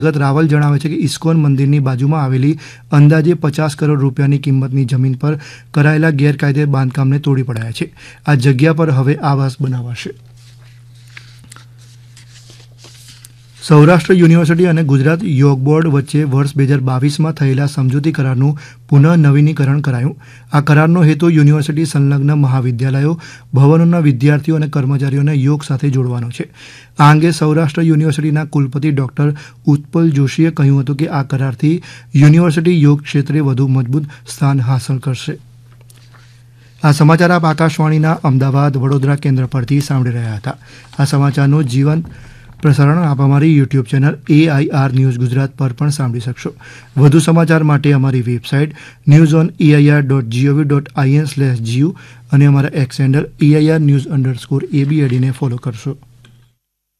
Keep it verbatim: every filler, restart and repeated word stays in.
જગત રાવલ જણાવે છે કે ઇસ્કોન મંદિરની બાજુમાં આવેલી અંદાજે પચાસ કરોડ રૂપિયાની કિંમતની જમીન પર કરાયેલા ગેરકાયદે બાંધકામને તોડી પડાયા છે. આ જગ્યા પર હવે આવાસ બનાવાશે. સૌરાષ્ટ્ર યુનિવર્સિટી અને ગુજરાત યોગ બોર્ડ વચ્ચે વર્ષ બે હજાર બાવીસમાં થયેલા સમજૂતી કરારનું પુનઃનવીનીકરણ કરાયું. આ કરારનો હેતુ યુનિવર્સિટી સંલગ્ન મહાવિદ્યાલયો, ભવનોના વિદ્યાર્થીઓ અને કર્મચારીઓને યોગ સાથે જોડવાનો છે. આ અંગે સૌરાષ્ટ્ર યુનિવર્સિટીના કુલપતિ ડોક્ટર ઉત્પલ જોશીએ કહ્યું હતું કે આ કરારથી યુનિવર્સિટી યોગ ક્ષેત્રે વધુ મજબૂત સ્થાન હાંસલ કરશે. આ સમાચાર આપ આકાશવાણીના અમદાવાદ વડોદરા કેન્દ્ર પરથી સાંભળી રહ્યા હતા. આ સમાચારનું જીવંત પ્રસારણ આપ અમારી YouTube channel AIR news Gujarat પર પણ સાંભળી શકશો. વધુ સમાચાર માટે અમારી website news on AIR dot GOV dot IN slash GU અને અમારા x handle AIR news underscore એબીએડીને follow કરશો.